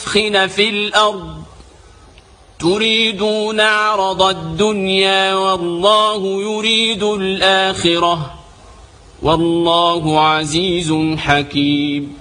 يسخن في الأرض تريدون عرض الدنيا والله يريد الآخرة والله عزيز حكيم.